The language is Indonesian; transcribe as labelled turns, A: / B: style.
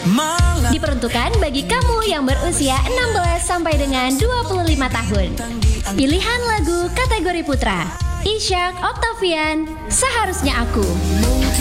A: Diperuntukkan bagi kamu yang berusia 16 sampai dengan 25 tahun. Pilihan lagu kategori putra, Ishak Octavian, Seharusnya Aku.